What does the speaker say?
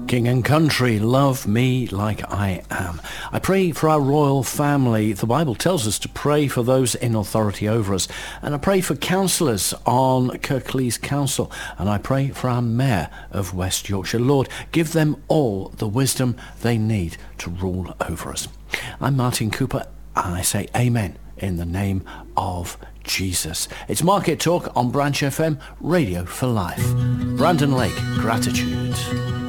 King and country, love me like I am. I pray for our royal family. The Bible tells us to pray for those in authority over us. And I pray for councillors on Kirklees Council. And I pray for our Mayor of West Yorkshire. Lord, give them all the wisdom they need to rule over us. I'm Martin Cooper, and I say amen in the name of Jesus. It's Market Talk on Branch FM, Radio for Life. Brandon Lake, gratitude.